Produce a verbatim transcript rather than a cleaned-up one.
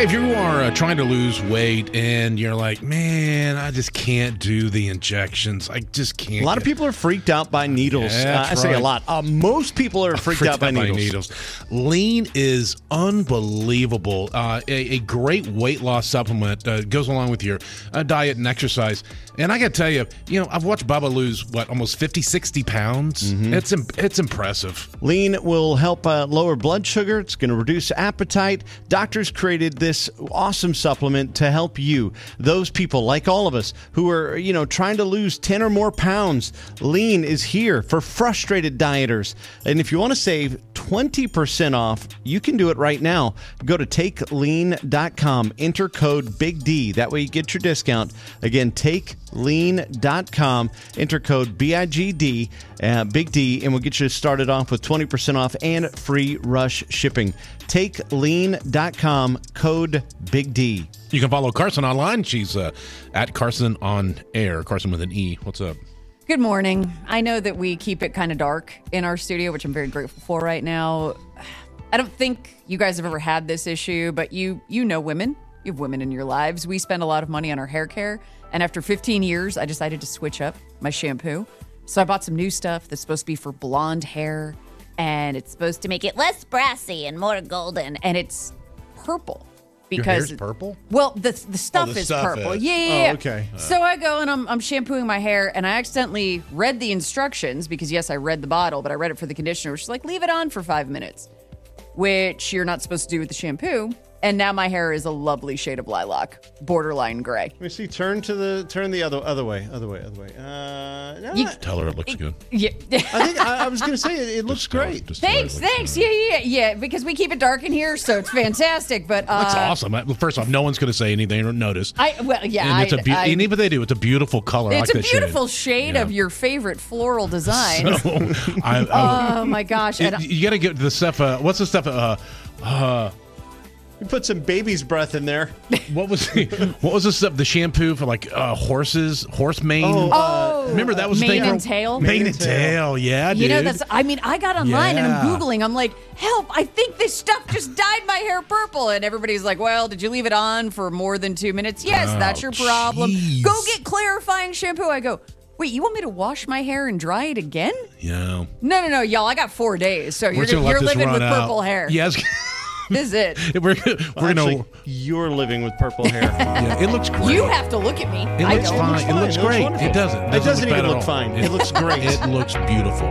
Hey, if you are uh, trying to lose weight and you're like, man, I just can't do the injections. I just can't. A lot of people are freaked out by needles. Yeah, uh, I say right. a lot. Uh, most people are freaked, freaked out by out by needles. needles. Lean is unbelievable. Uh, a, a great weight loss supplement uh, goes along with your uh, diet and exercise. And I got to tell you, you know, I've watched Bubba lose, what, almost fifty, sixty pounds? Mm-hmm. It's im- it's impressive. Lean will help uh, lower blood sugar. It's going to reduce appetite. Doctors created this awesome supplement to help you, those people like all of us who are, you know, trying to lose ten or more pounds. Lean is here for frustrated dieters. And if you want to save twenty percent off, you can do it right now. Go to take lean dot com, enter code Big D. That way you get your discount. Again, take lean dot com, enter code B I G D, uh, Big D, and we'll get you started off with twenty percent off and free rush shipping. take lean dot com, code Big D. You can follow Carson online. She's uh, at Carson on Air. Carson with an E. What's up? Good morning. I know that we keep it kind of dark in our studio, which I'm very grateful for right now. I don't think you guys have ever had this issue, but you you know women. You have women in your lives. We spend a lot of money on our hair care. And after fifteen years, I decided to switch up my shampoo. So I bought some new stuff that's supposed to be for blonde hair. And it's supposed to make it less brassy and more golden. And it's purple. Your Because hair's purple? Well, the the stuff Oh, the is stuff purple. is. Yeah, yeah, yeah. Oh, okay. So I go and I'm I'm shampooing my hair, and I accidentally read the instructions because yes, I read the bottle, but I read it for the conditioner, which is like leave it on for five minutes, which you're not supposed to do with the shampoo. And now my hair is a lovely shade of lilac, borderline gray. Let me see. Turn to the turn the other other way, other way, other way. Uh, no, You- I, Tell her it looks good. Yeah. I think I, I was going to say it, it looks Just tell her- great. just tell her it Thanks, looks thanks. good. Yeah, yeah, yeah. Because we keep it dark in here, so it's fantastic. But uh, That's awesome. I- well, First off, no one's going to say anything or notice. I well, yeah. and it's I, a be- I, and even if they do, it's a beautiful color. I it's like a that shade. beautiful shade Yeah. of your favorite floral design. So, I, I, Oh my gosh! And it- you got to get the stuff. Uh, what's the stuff? Uh, uh, You put some baby's breath in there. what was the, what was the stuff? The shampoo for like uh, horses, horse mane. Oh, Oh, remember that was the mane thing and for- tail. Mane Mane and and tail. tail. Yeah, You know, dude. that's, I mean, I got online and I'm Yeah. Googling. I'm like, help, I think this stuff just dyed my hair purple. And everybody's like, well, did you leave it on for more than two minutes? Yes, Oh, that's your problem. jeez. Go get clarifying shampoo. I go, wait, you want me to wash my hair and dry it again? Yeah. No, no, no, y'all, I got four days. So We're you're, just gonna you're let this living run with out. purple hair. Yes. This is it. we're we're Actually, gonna. you're living with purple hair. Yeah, it looks great. You have to look at me. It I looks don't. fine. It looks It looks great. wonderful. It doesn't. It doesn't look even bad at look all. fine. It looks great. It looks beautiful.